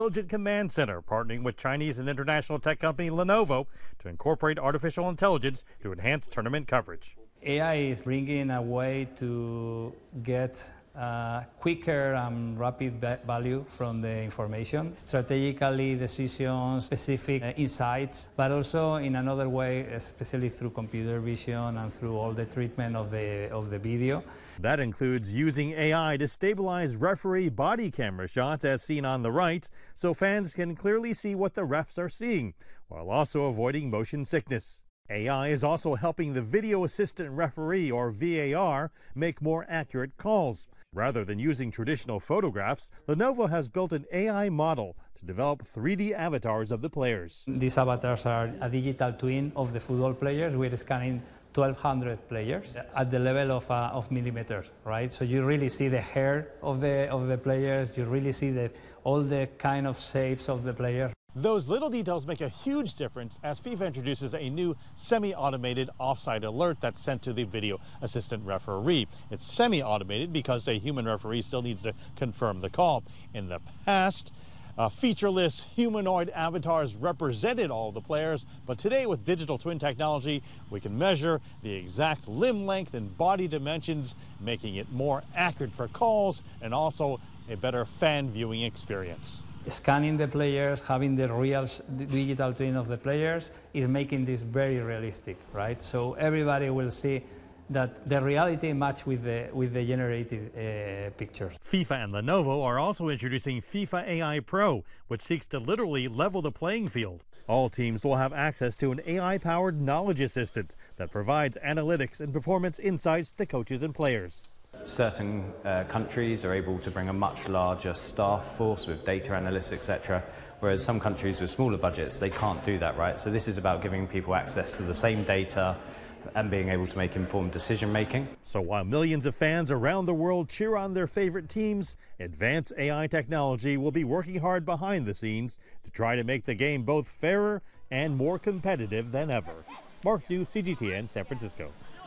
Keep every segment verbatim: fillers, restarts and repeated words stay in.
Intelligent Command Center, partnering with Chinese and international tech company Lenovo to incorporate artificial intelligence to enhance tournament coverage. A I is bringing a way to get uh, quicker and rapid value from the information, strategically decisions, specific uh, insights, but also in another way, especially through computer vision and through all the treatment of the, of the video. That includes using A I to stabilize referee body camera shots as seen on the right, so fans can clearly see what the refs are seeing, while also avoiding motion sickness. A I is also helping the video assistant referee, or V A R, make more accurate calls. Rather than using traditional photographs, Lenovo has built an A I model to develop three D avatars of the players. These avatars are a digital twin of the football players. We're scanning twelve hundred players at the level of, uh, of millimeters, right? So you really see the hair of the, of the players, you really see the, all the kind of shapes of the players. Those little details make a huge difference as FIFA introduces a new semi-automated offside alert that's sent to the video assistant referee. It's semi-automated because a human referee still needs to confirm the call. In the past, uh, featureless humanoid avatars represented all the players, but today with digital twin technology, we can measure the exact limb length and body dimensions, making it more accurate for calls and also a better fan viewing experience. Scanning the players, having the real digital twin of the players is making this very realistic, right? So everybody will see that the reality match with the with the generated uh, pictures. FIFA and Lenovo are also introducing FIFA A I Pro, which seeks to literally level the playing field. All teams will have access to an A I-powered knowledge assistant that provides analytics and performance insights to coaches and players. Certain uh, countries are able to bring a much larger staff force with data analysts, et cetera, whereas some countries with smaller budgets, they can't do that, right? So this is about giving people access to the same data and being able to make informed decision making. So while millions of fans around the world cheer on their favorite teams, advanced A I technology will be working hard behind the scenes to try to make the game both fairer and more competitive than ever. Mark New, C G T N, San Francisco.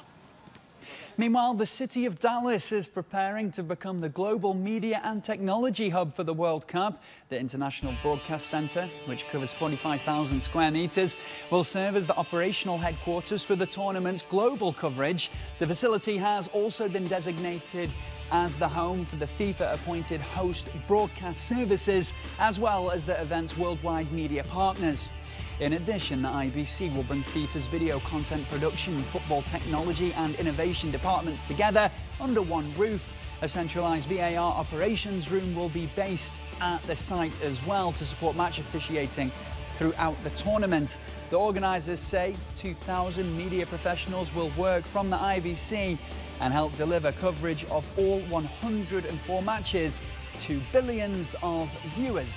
Meanwhile, the city of Dallas is preparing to become the global media and technology hub for the World Cup. The International Broadcast Center, which covers forty-five thousand square meters, will serve as the operational headquarters for the tournament's global coverage. The facility has also been designated as the home for the FIFA-appointed host broadcast services, as well as the event's worldwide media partners. In addition, the I B C will bring FIFA's video content production, football technology and innovation departments together under one roof. A centralised V A R operations room will be based at the site as well to support match officiating throughout the tournament. The organisers say two thousand media professionals will work from the I B C and help deliver coverage of all one hundred and four matches to billions of viewers.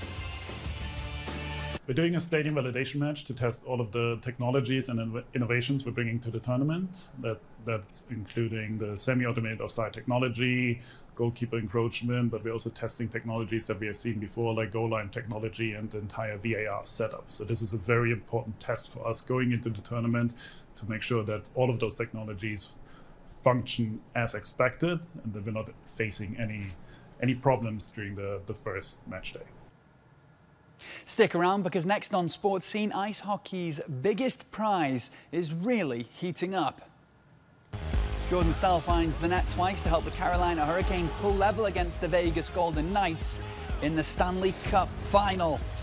We're doing a stadium validation match to test all of the technologies and innovations we're bringing to the tournament. That, that's including the semi-automated offside technology, goalkeeper encroachment, but we're also testing technologies that we have seen before, like goal line technology and the entire V A R setup. So this is a very important test for us going into the tournament to make sure that all of those technologies function as expected and that we're not facing any, any problems during the, the first match day. Stick around because next on Sports Scene, ice hockey's biggest prize is really heating up. Jordan Staal finds the net twice to help the Carolina Hurricanes pull level against the Vegas Golden Knights in the Stanley Cup final.